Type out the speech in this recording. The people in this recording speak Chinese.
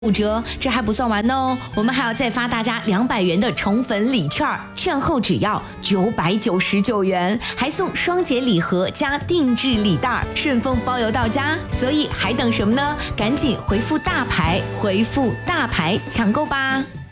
5折，这还不算完哦，我们还要再发大家200元的宠粉礼券，券后只要999元，还送双节礼盒加定制礼袋，顺丰包邮到家。所以还等什么呢？赶紧回复大牌，回复大牌抢购吧！